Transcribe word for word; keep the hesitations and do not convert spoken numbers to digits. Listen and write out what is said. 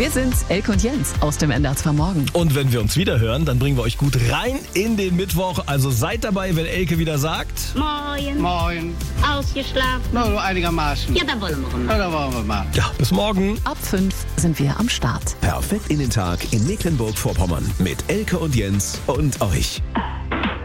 Wir sind's, Elke und Jens aus dem N D R zwei Morgen. Und wenn wir uns wieder hören, dann bringen wir euch gut rein in den Mittwoch. Also seid dabei, wenn Elke wieder sagt... Moin. Moin. Ausgeschlafen? Na, so einigermaßen. Ja, dann wollen wir mal. Na, dann wollen wir mal. Ja, bis morgen. Ab fünf sind wir am Start. Perfekt in den Tag in Mecklenburg-Vorpommern mit Elke und Jens und euch.